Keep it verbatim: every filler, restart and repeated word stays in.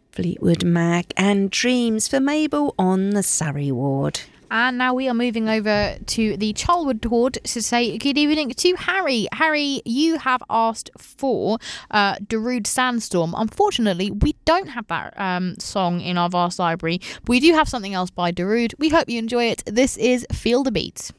Fleetwood Mac and Dreams for Mabel on the Surrey ward. And now we are moving over to the Charlwood ward to say good evening to Harry. Harry, you have asked for uh, Darude Sandstorm. Unfortunately, we don't have that um, song in our vast library, but we do have something else by Darude. We hope you enjoy it. This is Feel the Beat.